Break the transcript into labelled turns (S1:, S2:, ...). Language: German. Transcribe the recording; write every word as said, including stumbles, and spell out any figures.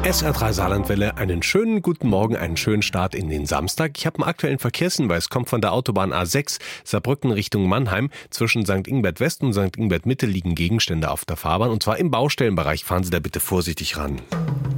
S1: S R drei Saarlandwelle, einen schönen guten Morgen, einen schönen Start in den Samstag. Ich habe einen aktuellen Verkehrshinweis, kommt von der Autobahn A sechs, Saarbrücken Richtung Mannheim. Zwischen Sankt Ingbert West und Sankt Ingbert Mitte liegen Gegenstände auf der Fahrbahn und zwar im Baustellenbereich. Fahren Sie da bitte vorsichtig ran.